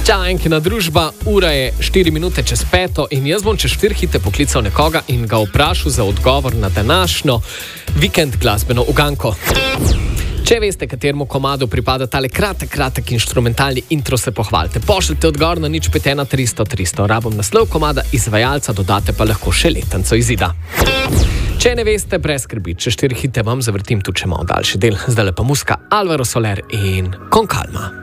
Čau, enkina družba, ura je 4 minute čez 5 in jaz bom čez 4 hite poklical nekoga in ga vprašal za odgovor na današnjo vikend glasbeno uganko. Če veste, kateremu komadu pripada tale kratek inštrumentalni intro, se pohvalite. Pošljite odgovor na 051 300 300. Rabim naslov komada, izvajalca, dodate pa lahko še letenco izida. Če ne veste, brez skrbi, čez 4 hite vam zavrtim tu, če malo daljši del. Zdaj pa muska Alvaro Soler in Con Calma.